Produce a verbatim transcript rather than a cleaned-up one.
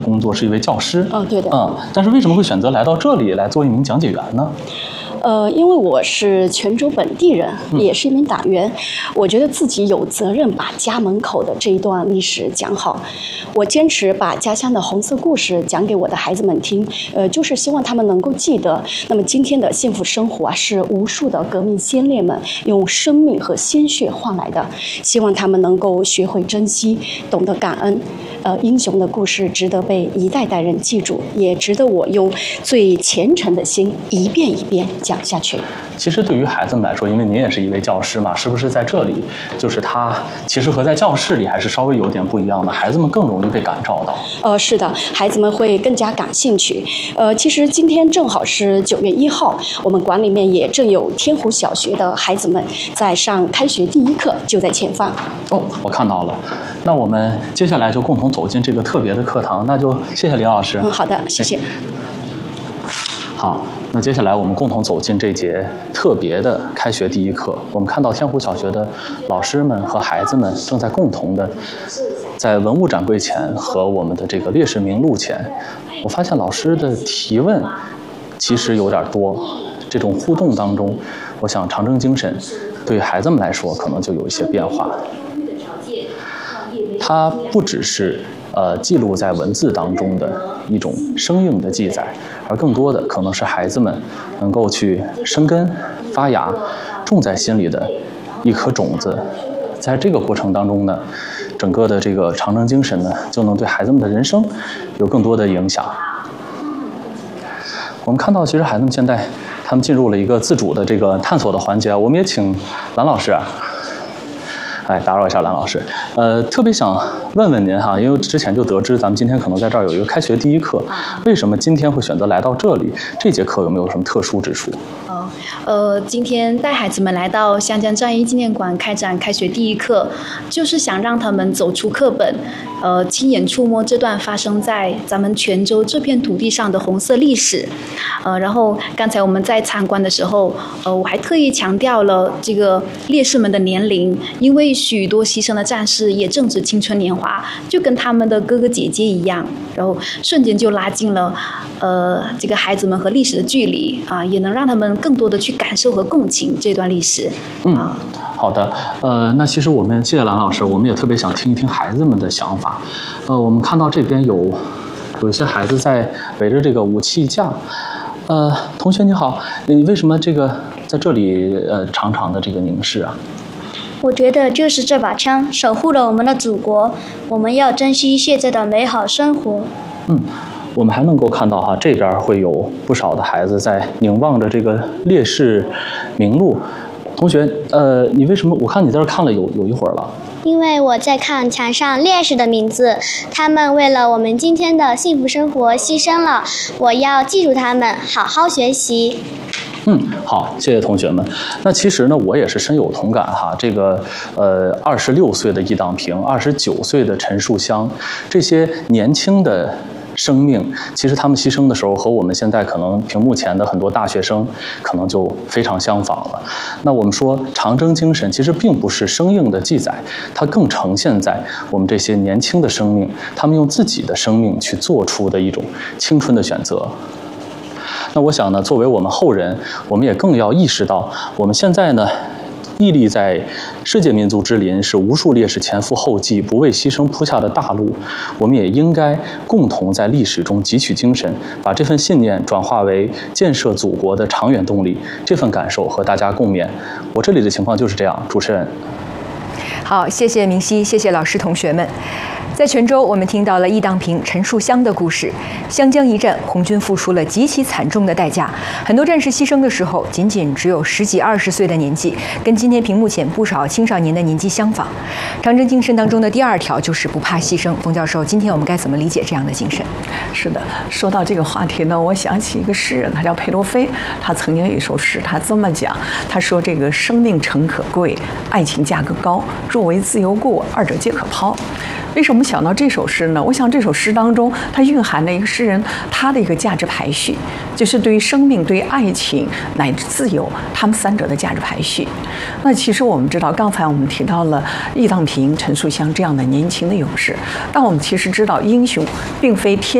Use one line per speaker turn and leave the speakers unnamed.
工作是一位教师。
嗯，对的。
嗯，但是为什么会选择来到这里来做一名讲解员呢？
呃，因为我是泉州本地人，也是一名党员，我觉得自己有责任把家门口的这一段历史讲好。我坚持把家乡的红色故事讲给我的孩子们听，呃，就是希望他们能够记得，那么今天的幸福生活啊，是无数的革命先烈们用生命和鲜血换来的。希望他们能够学会珍惜，懂得感恩。呃，英雄的故事值得被一代代人记住，也值得我用最虔诚的心一遍一遍讲下去。
其实对于孩子们来说，因为您也是一位教师嘛，是不是在这里，就是他其实和在教室里还是稍微有点不一样的，孩子们更容易被感召到。
呃，是的，孩子们会更加感兴趣。呃，其实今天正好是九月一号，我们馆里面也正有天湖小学的孩子们在上开学第一课，就在前方。
哦，我看到了。那我们接下来就共同走进这个特别的课堂，那就谢谢李老师。
嗯，好的，谢谢。
好，那接下来我们共同走进这节特别的开学第一课。我们看到天湖小学的老师们和孩子们正在共同的在文物展柜前和我们的这个烈士名录前，我发现老师的提问其实有点多。这种互动当中，我想长征精神对于孩子们来说可能就有一些变化。它不只是呃记录在文字当中的一种生硬的记载，而更多的可能是孩子们能够去生根发芽，种在心里的一颗种子。在这个过程当中呢，整个的这个长征精神呢，就能对孩子们的人生有更多的影响。我们看到，其实孩子们现在他们进入了一个自主的这个探索的环节。我们也请蓝老师啊。哎，打扰一下蓝老师，呃，特别想问问您哈，因为之前就得知咱们今天可能在这儿有一个开学第一课，为什么今天会选择来到这里？这节课有没有什么特殊之处？
哦，呃，今天带孩子们来到湘江战役纪念馆开展开学第一课，就是想让他们走出课本，呃，亲眼触摸这段发生在咱们泉州这片土地上的红色历史。呃，然后刚才我们在参观的时候，呃，我还特意强调了这个烈士们的年龄，因为许多牺牲的战士也正值青春年华，就跟他们的哥哥姐姐一样，然后瞬间就拉近了呃这个孩子们和历史的距离啊、呃，也能让他们更多的去感受和共情这段历史。
嗯，好的，呃，那其实我们谢谢蓝老师，我们也特别想听一听孩子们的想法。呃，我们看到这边有有一些孩子在围着这个武器架。呃，同学你好，你为什么这个在这里呃长长的这个凝视啊？
我觉得就是这把枪守护了我们的祖国，我们要珍惜现在的美好生活。
嗯，我们还能够看到哈，这边会有不少的孩子在凝望着这个烈士名录。同学，呃，你为什么？我看你在这看了有有一会儿了。
因为我在看墙上烈士的名字，他们为了我们今天的幸福生活牺牲了，我要记住他们，好好学习。
嗯，好，谢谢同学们。那其实呢，我也是深有同感哈。这个呃，二十六岁的易当平，二十九岁的陈树湘，这些年轻的生命，其实他们牺牲的时候和我们现在可能屏幕前的很多大学生可能就非常相仿了。那我们说长征精神其实并不是生硬的记载，它更呈现在我们这些年轻的生命，他们用自己的生命去做出的一种青春的选择。那我想呢，作为我们后人，我们也更要意识到，我们现在呢屹立在世界民族之林，是无数烈士前赴后继、不畏牺牲铺下的大路。我们也应该共同在历史中汲取精神，把这份信念转化为建设祖国的长远动力。这份感受和大家共勉。我这里的情况就是这样。主持人，
好，谢谢明熙，谢谢老师同学们。在泉州，我们听到了易当平、陈树湘的故事。湘江一战，红军付出了极其惨重的代价，很多战士牺牲的时候，仅仅只有十几、二十岁的年纪，跟今天屏幕前不少青少年的年纪相仿。长征精神当中的第二条就是不怕牺牲。冯教授，今天我们该怎么理解这样的精神？
是的，说到这个话题呢，我想起一个诗人，他叫佩多菲，他曾经有一首诗，他这么讲，他说：“这个生命诚可贵，爱情价格高，若为自由故，二者皆可抛。”为什么么想到这首诗呢？我想这首诗当中，它蕴含了一个诗人他的一个价值排序，就是对于生命、对于爱情乃至自由，他们三者的价值排序。那其实我们知道，刚才我们提到了易当平、陈树湘这样的年轻的勇士，但我们其实知道，英雄并非天